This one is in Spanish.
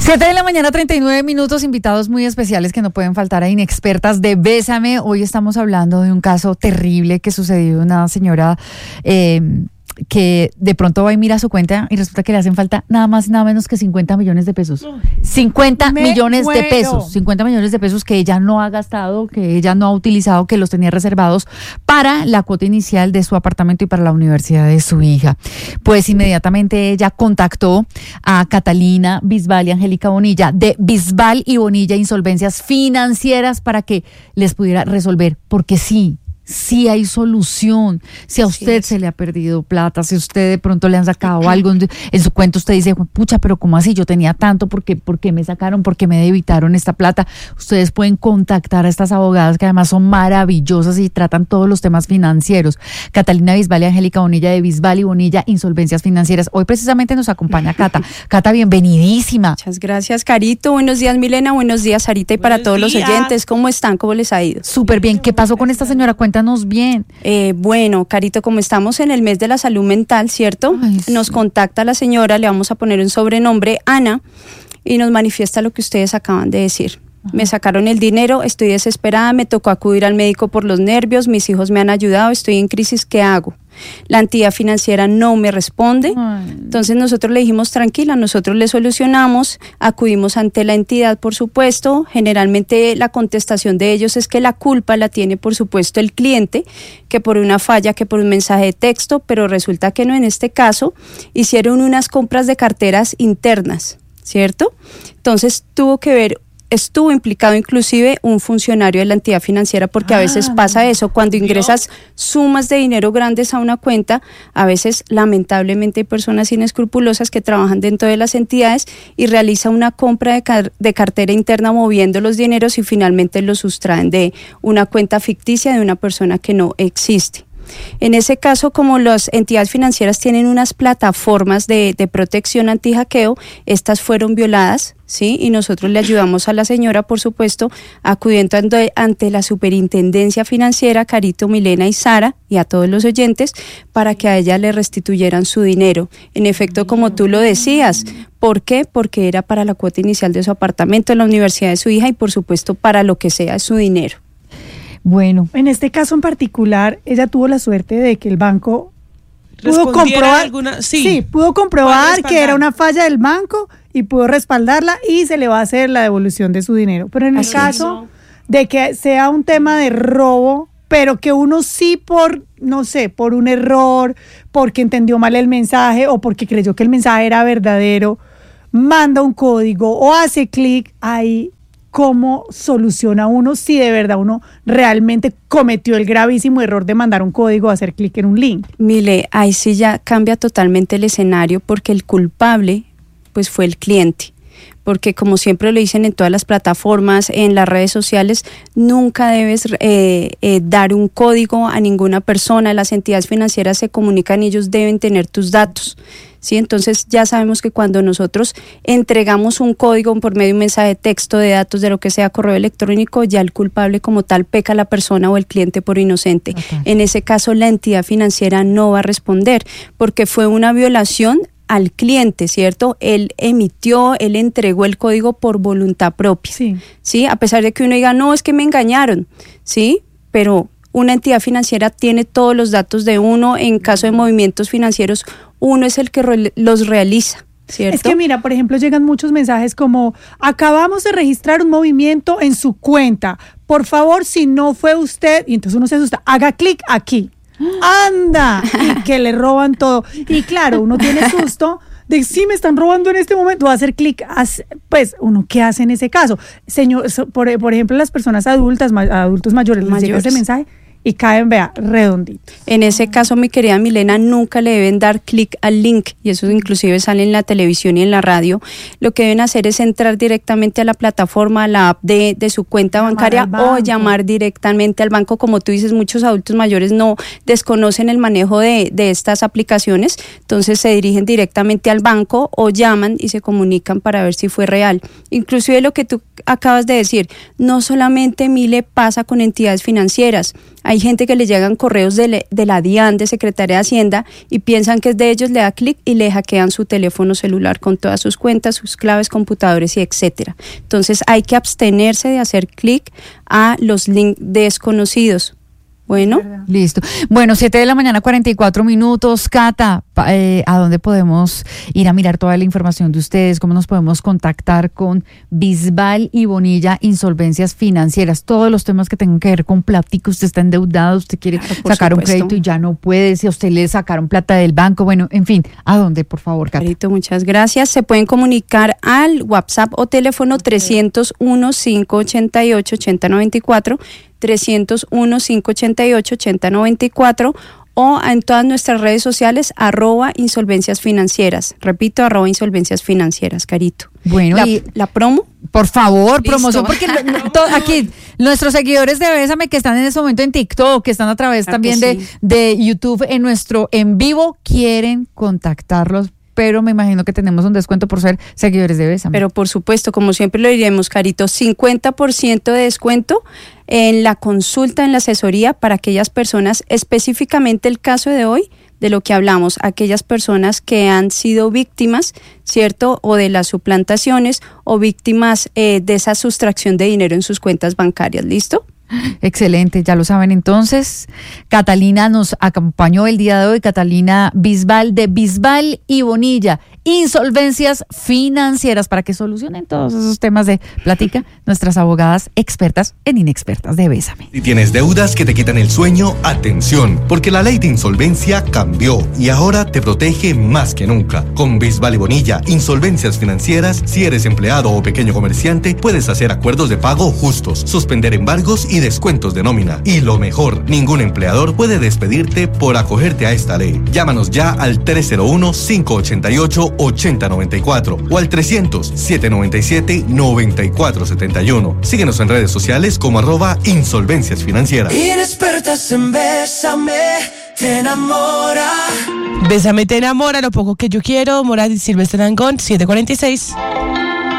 7:39 a.m, invitados muy especiales que no pueden faltar a Inexpertas de Bésame. Hoy estamos hablando de un caso terrible que sucedió de una señora que de pronto va y mira su cuenta y resulta que le hacen falta nada más y nada menos que 50 millones de pesos. 50 millones de pesos. 50 millones de pesos que ella no ha gastado, que ella no ha utilizado, que los tenía reservados para la cuota inicial de su apartamento y para la universidad de su hija. Pues inmediatamente ella contactó a Catalina Bisbal y Angélica Bonilla de Bisbal y Bonilla Insolvencias Financieras para que les pudiera resolver, porque sí hay solución. Si a usted se le ha perdido plata, si a usted de pronto le han sacado algo en su cuenta, usted dice, pucha, pero ¿cómo así? Yo tenía tanto, ¿por qué me sacaron? ¿Por qué me debitaron esta plata? Ustedes pueden contactar a estas abogadas que además son maravillosas y tratan todos los temas financieros. Catalina Bisbal y Angélica Bonilla de Bisbal y Bonilla Insolvencias Financieras. Hoy precisamente nos acompaña Cata. Cata, bienvenidísima. Muchas gracias, Carito. Buenos días, Milena. Buenos días, Sarita. Y para todos los oyentes, ¿cómo están? ¿Cómo les ha ido? Súper bien. ¿Qué pasó con esta señora? Cuéntanos bien. Bueno, Carito, como estamos en el mes de la salud mental, ¿cierto? Nos contacta la señora, le vamos a poner un sobrenombre, Ana, y nos manifiesta lo que ustedes acaban de decir. Me sacaron el dinero, estoy desesperada, me tocó acudir al médico por los nervios, mis hijos me han ayudado, estoy en crisis, ¿qué hago? La entidad financiera no me responde. Entonces nosotros le dijimos, tranquila, nosotros le solucionamos, acudimos ante la entidad, por supuesto. Generalmente la contestación de ellos es que la culpa la tiene, por supuesto, el cliente, que por una falla, que por un mensaje de texto, pero resulta que no. En este caso hicieron unas compras de carteras internas, ¿cierto? Entonces estuvo implicado inclusive un funcionario de la entidad financiera, porque a veces pasa eso, cuando ingresas sumas de dinero grandes a una cuenta, a veces lamentablemente hay personas inescrupulosas que trabajan dentro de las entidades y realizan una compra de cartera interna moviendo los dineros y finalmente los sustraen de una cuenta ficticia de una persona que no existe. En ese caso, como las entidades financieras tienen unas plataformas de protección anti-hackeo, estas fueron violadas, ¿sí? Y nosotros le ayudamos a la señora, por supuesto, acudiendo ante la Superintendencia Financiera, Carito, Milena y Sara, y a todos los oyentes, para que a ella le restituyeran su dinero. En efecto, como tú lo decías, ¿por qué? Porque era para la cuota inicial de su apartamento, la universidad de su hija y, por supuesto, para lo que sea su dinero. Bueno, en este caso en particular, ella tuvo la suerte de que el banco pudo comprobar, pudo comprobar que era una falla del banco y pudo respaldarla y se le va a hacer la devolución de su dinero. Pero en el caso de que sea un tema de robo, pero que uno sí por un error, porque entendió mal el mensaje o porque creyó que el mensaje era verdadero, manda un código o hace clic ahí. ¿Cómo soluciona uno si de verdad uno realmente cometió el gravísimo error de mandar un código o hacer clic en un link? Mile, ahí sí ya cambia totalmente el escenario, porque el culpable pues fue el cliente. Porque como siempre lo dicen en todas las plataformas, en las redes sociales, nunca debes dar un código a ninguna persona. Las entidades financieras se comunican y ellos deben tener tus datos, ¿sí? Entonces ya sabemos que cuando nosotros entregamos un código por medio de un mensaje de texto, de datos, de lo que sea, correo electrónico, ya el culpable como tal peca a la persona o el cliente por inocente. En ese caso la entidad financiera no va a responder porque fue una violación al cliente, ¿cierto? Él entregó el código por voluntad propia, ¿sí? A pesar de que uno diga, no, es que me engañaron, ¿sí? Pero una entidad financiera tiene todos los datos de uno. En caso de movimientos financieros, uno es el que los realiza, ¿cierto? Es que mira, por ejemplo, llegan muchos mensajes como, acabamos de registrar un movimiento en su cuenta, por favor, si no fue usted, y entonces uno se asusta, haga clic aquí. ¡Anda! Y que le roban todo. Y claro, uno tiene susto de sí me están robando en este momento, va a hacer clic, pues uno ¿qué hace en ese caso? Señor, por ejemplo, las personas adultos mayores, les llega ese mensaje y caen, vea, redonditos. En ese caso, mi querida Milena, nunca le deben dar clic al link, y eso inclusive sale en la televisión y en la radio. Lo que deben hacer es entrar directamente a la plataforma, a la app de su cuenta bancaria, o llamar directamente al banco. Como tú dices, muchos adultos mayores no desconocen el manejo de estas aplicaciones, entonces se dirigen directamente al banco o llaman y se comunican para ver si fue real. Inclusive lo que tú acabas de decir, no solamente Mile pasa con entidades financieras, Hay gente que le llegan correos de la DIAN, de Secretaría de Hacienda, y piensan que es de ellos, le da clic y le hackean su teléfono celular con todas sus cuentas, sus claves, computadores y etcétera. Entonces hay que abstenerse de hacer clic a los links desconocidos. Bueno. Listo. Bueno, 7:44 a.m. Cata, ¿a dónde podemos ir a mirar toda la información de ustedes? ¿Cómo nos podemos contactar con Bisbal y Bonilla Insolvencias Financieras? Todos los temas que tengan que ver con plática. Usted está endeudado, usted quiere sacar un crédito y ya no puede, si a usted le sacaron plata del banco, bueno, en fin, ¿a dónde, por favor, Cata? Carito, muchas gracias. Se pueden comunicar al WhatsApp o teléfono 301-588-8094, 301-588-8094, o en todas nuestras redes sociales, @insolvencias financieras. Repito, @insolvencias financieras, Carito. Bueno, ¿La promo? Por favor, promoción, porque aquí nuestros seguidores de Bésame que están en este momento en TikTok, que están a través también de YouTube en nuestro en vivo, quieren contactarlos, pero me imagino que tenemos un descuento por ser seguidores de Bésame. Pero por supuesto, como siempre lo diremos, Carito, 50% de descuento en la consulta, en la asesoría para aquellas personas, específicamente el caso de hoy, de lo que hablamos, aquellas personas que han sido víctimas, ¿cierto? O de las suplantaciones o víctimas de esa sustracción de dinero en sus cuentas bancarias. ¿Listo? Excelente, ya lo saben entonces. Catalina nos acompañó el día de hoy, Catalina Bisbal de Bisbal y Bonilla, Insolvencias Financieras, para que solucionen todos esos temas de plática, nuestras abogadas expertas en Inexpertas de Bésame. Si tienes deudas que te quitan el sueño, atención, porque la ley de insolvencia cambió y ahora te protege más que nunca. Con Bisbal y Bonilla, Insolvencias Financieras, si eres empleado o pequeño comerciante, puedes hacer acuerdos de pago justos, suspender embargos y descuentos de nómina. Y lo mejor, ningún empleador puede despedirte por acogerte a esta ley. Llámanos ya al 301-588-8094 o al 300-797-9471. Síguenos en redes sociales como @insolvencias financieras. Inexpertas en Bésame, te enamora. Bésame te enamora, lo poco que yo quiero. Morat y Silvestre Dangond, 7:46.